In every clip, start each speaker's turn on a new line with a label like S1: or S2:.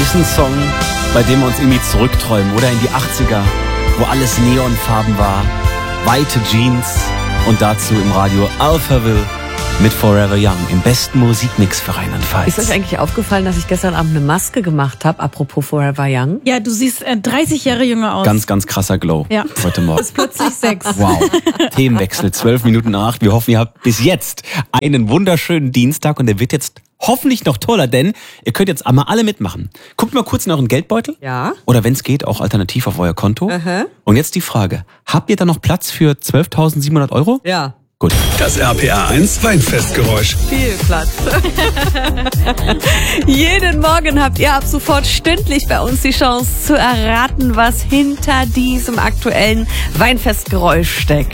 S1: Ist ein Song, bei dem wir uns irgendwie zurückträumen oder in die 80er, wo alles Neonfarben war, weite Jeans und dazu im Radio Alphaville mit Forever Young im besten Musikmix für Rheinland-Pfalz.
S2: Ist euch eigentlich aufgefallen, dass ich gestern Abend eine Maske gemacht habe, apropos Forever Young?
S3: Ja, du siehst 30 Jahre jünger aus.
S1: Ganz, ganz krasser Glow heute Morgen.
S3: Ist plötzlich 6.
S1: Wow. Themenwechsel, 12 Minuten nach 8. Wir hoffen, ihr habt bis jetzt einen wunderschönen Dienstag und der wird jetzt hoffentlich noch toller, denn ihr könnt jetzt einmal alle mitmachen. Guckt mal kurz in euren Geldbeutel.
S2: Ja.
S1: Oder wenn es geht, auch alternativ auf euer Konto.
S2: Aha.
S1: Und jetzt die Frage, habt ihr da noch Platz für 12.700 Euro?
S2: Ja.
S1: Gut.
S4: Das RPA 1 Weinfestgeräusch.
S2: Viel Platz. Jeden Morgen habt ihr ab sofort stündlich bei uns die Chance zu erraten, was hinter diesem aktuellen Weinfestgeräusch steckt.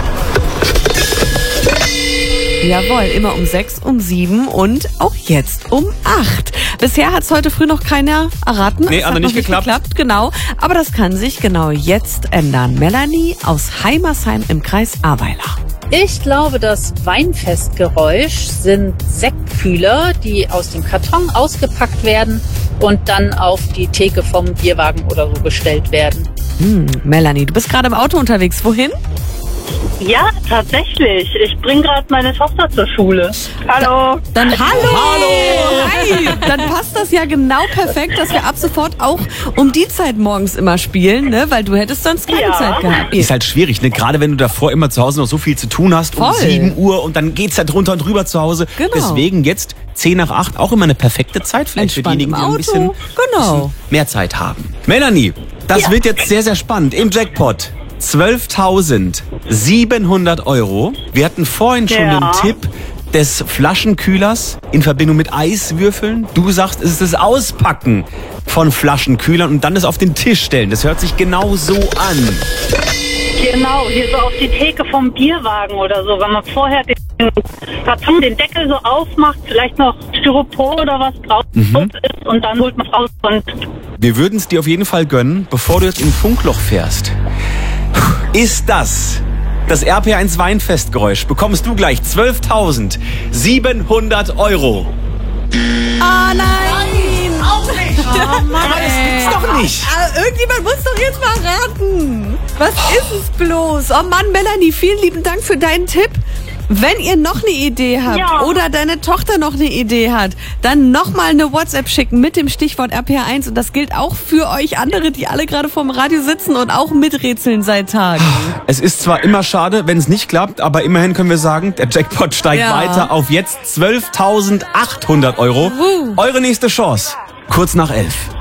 S2: Jawohl, immer um 6, um 7 und auch jetzt um 8. Bisher hat es heute früh noch keiner erraten.
S1: Nee,
S2: Es
S1: hat
S2: hat
S1: noch
S2: noch
S1: nicht geklappt.
S2: Genau, aber das kann sich genau jetzt ändern. Melanie aus Heimersheim im Kreis Ahrweiler.
S5: Ich glaube, das Weinfestgeräusch sind Sektkühler, die aus dem Karton ausgepackt werden und dann auf die Theke vom Bierwagen oder so gestellt werden.
S2: Melanie, du bist gerade im Auto unterwegs. Wohin?
S6: Ja, tatsächlich. Ich bringe gerade meine Tochter zur Schule. Hallo.
S2: Dann hallo! Hi! Dann passt das ja genau perfekt, dass wir ab sofort auch um die Zeit morgens immer spielen, ne? Weil du hättest sonst keine
S6: Ja.
S2: Zeit gehabt.
S1: Ist halt schwierig, ne? Gerade wenn du davor immer zu Hause noch so viel zu tun hast, um
S2: Voll.
S1: 7 Uhr und dann geht's ja drunter und drüber zu Hause.
S2: Genau.
S1: Deswegen jetzt 10 nach 8 auch immer eine perfekte Zeit, vielleicht für
S2: Entspannt
S1: diejenigen, die
S2: im
S1: ein bisschen,
S2: Auto. Genau.
S1: mehr Zeit haben. Melanie, das wird jetzt sehr, sehr spannend. Im Jackpot 12.700 Euro. Wir hatten vorhin schon
S6: Ja.
S1: den Tipp des Flaschenkühlers in Verbindung mit Eiswürfeln. Du sagst, es ist das Auspacken von Flaschenkühlern und dann es auf den Tisch stellen. Das hört sich genau so an.
S6: Genau, hier so auf die Theke vom Bierwagen oder so. Wenn man vorher den Karton, den Deckel so aufmacht, vielleicht noch Styropor oder was drauf ist und dann holt man es raus und
S1: Wir würden es dir auf jeden Fall gönnen, bevor du jetzt im Funkloch fährst. Ist das RP1 Weinfestgeräusch? Bekommst du gleich 12.700 Euro.
S2: Ah, nein!
S3: Auch nicht. Oh Mann,
S1: Das gibt's doch nicht.
S2: Irgendjemand muss doch jetzt mal raten. Was ist es bloß? Oh Mann, Melanie, vielen lieben Dank für deinen Tipp. Wenn ihr noch eine Idee habt
S6: Ja.
S2: oder deine Tochter noch eine Idee hat, dann nochmal eine WhatsApp schicken mit dem Stichwort RPA1 und das gilt auch für euch andere, die alle gerade vorm Radio sitzen und auch miträtseln seit Tagen.
S1: Es ist zwar immer schade, wenn es nicht klappt, aber immerhin können wir sagen, der Jackpot steigt
S2: Ja.
S1: weiter auf jetzt 12.800 Euro. Eure nächste Chance, kurz nach 11.